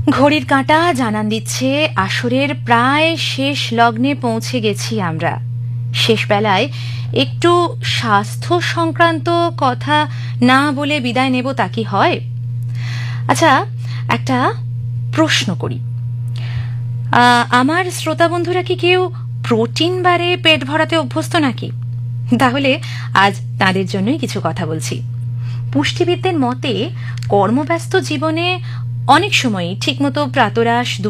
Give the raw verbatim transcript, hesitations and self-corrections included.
ঘড়ির কাঁটা জানান দিচ্ছে আসরের প্রায় শেষ লগ্নে পৌঁছে গেছি আমরা। শেষ বেলায় একটু স্বাস্থ্য সংক্রান্ত কথা না বলে বিদায় নেব তা কি হয়? আচ্ছা, একটা প্রশ্ন করি। আহ, আমার শ্রোতা বন্ধুরা কি কেউ প্রোটিন বারে পেট ভরাতে অভ্যস্ত নাকি? তাহলে আজ তাদের জন্যই কিছু কথা বলছি। পুষ্টিবিদদের মতে কর্মব্যস্ত জীবনে অনেক সময়ই ঠিকমতো প্রাতরাশ